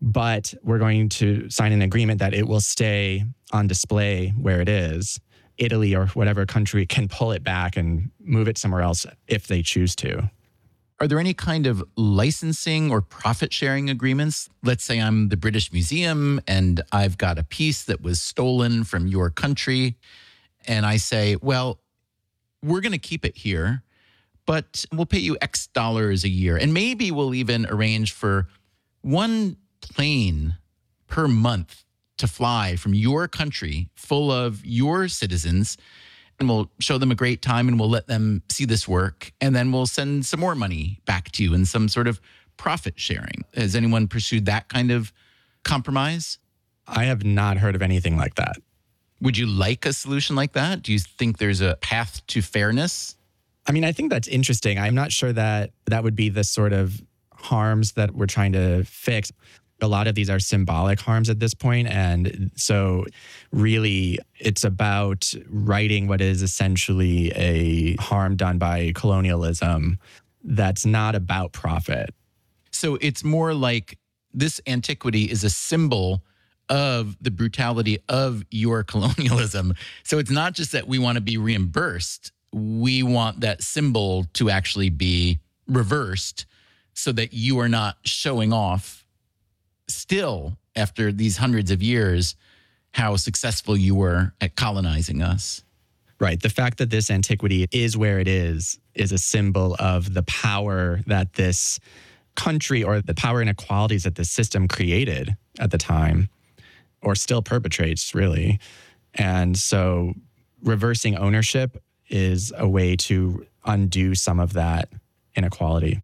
but we're going to sign an agreement that it will stay on display where it is. Italy or whatever country can pull it back and move it somewhere else if they choose to. Are there any kind of licensing or profit-sharing agreements? Let's say I'm the British Museum and I've got a piece that was stolen from your country, and I say, well, we're going to keep it here, but we'll pay you X dollars a year. And maybe we'll even arrange for one plane per month to fly from your country full of your citizens, and we'll show them a great time and we'll let them see this work. And then we'll send some more money back to you in some sort of profit sharing. Has anyone pursued that kind of compromise? I have not heard of anything like that. Would you like a solution like that? Do you think there's a path to fairness? I mean, I think that's interesting. I'm not sure that that would be the sort of harms that we're trying to fix. A lot of these are symbolic harms at this point. And so really, it's about righting what is essentially a harm done by colonialism that's not about profit. So it's more like this antiquity is a symbol of the brutality of your colonialism. So it's not just that we want to be reimbursed. We want that symbol to actually be reversed so that you are not showing off still, after these hundreds of years, how successful you were at colonizing us. Right. The fact that this antiquity is where it is a symbol of the power that this country or the power inequalities that this system created at the time, or still perpetrates, really. And so reversing ownership is a way to undo some of that inequality.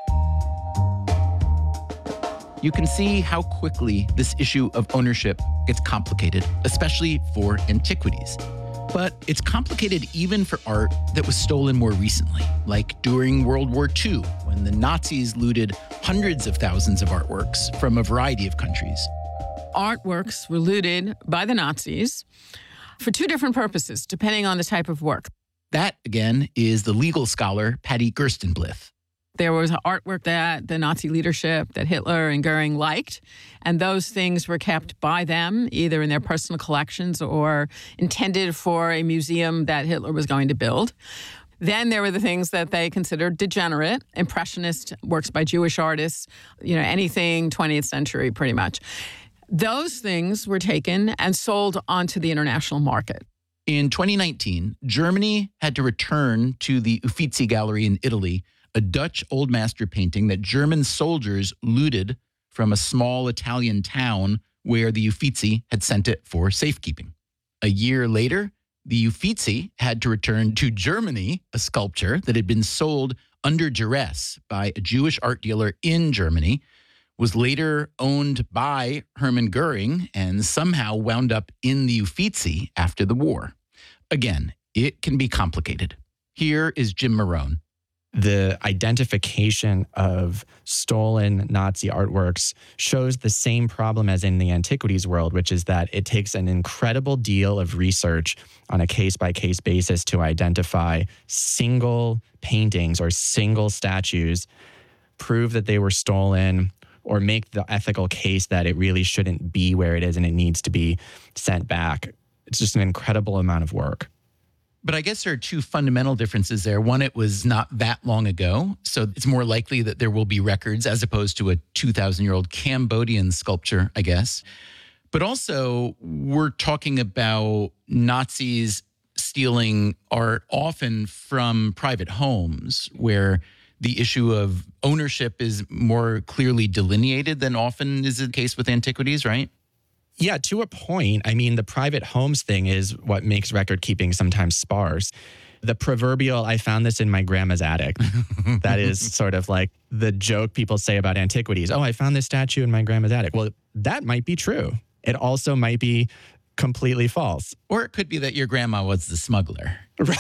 You can see how quickly this issue of ownership gets complicated, especially for antiquities. But it's complicated even for art that was stolen more recently, like during World War II, when the Nazis looted hundreds of thousands of artworks from a variety of countries. Artworks were looted by the Nazis for two different purposes, depending on the type of work. That, again, is the legal scholar Patty Gerstenblith. There was artwork that the Nazi leadership, that Hitler and Goering liked, and those things were kept by them, either in their personal collections or intended for a museum that Hitler was going to build. Then there were the things that they considered degenerate, impressionist works by Jewish artists, anything 20th century pretty much. Those things were taken and sold onto the international market. In 2019, Germany had to return to the Uffizi Gallery in Italy a Dutch Old Master painting that German soldiers looted from a small Italian town where the Uffizi had sent it for safekeeping. A year later, the Uffizi had to return to Germany a sculpture that had been sold under duress by a Jewish art dealer in Germany, was later owned by Hermann Goering, and somehow wound up in the Uffizi after the war. Again, it can be complicated. Here is Jim Marone. The identification of stolen Nazi artworks shows the same problem as in the antiquities world, which is that it takes an incredible deal of research on a case-by-case basis to identify single paintings or single statues, prove that they were stolen, or make the ethical case that it really shouldn't be where it is and it needs to be sent back. It's just an incredible amount of work. But I guess there are two fundamental differences there. One, it was not that long ago, so it's more likely that there will be records as opposed to a 2,000-year-old Cambodian sculpture, I guess. But also, we're talking about Nazis stealing art often from private homes, where the issue of ownership is more clearly delineated than often is the case with antiquities, right? Yeah, to a point. I mean, the private homes thing is what makes record keeping sometimes sparse. The proverbial, I found this in my grandma's attic. That is sort of like the joke people say about antiquities. Oh, I found this statue in my grandma's attic. Well, that might be true. It also might be completely false. Or it could be that your grandma was the smuggler.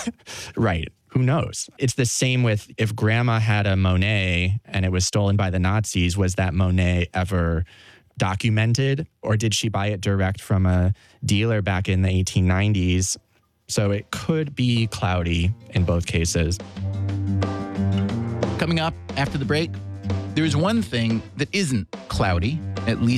Right. Who knows? It's the same with if grandma had a Monet and it was stolen by the Nazis, was that Monet ever documented, or did she buy it direct from a dealer back in the 1890s? So it could be cloudy in both cases. Coming up after the break, there's one thing that isn't cloudy, at least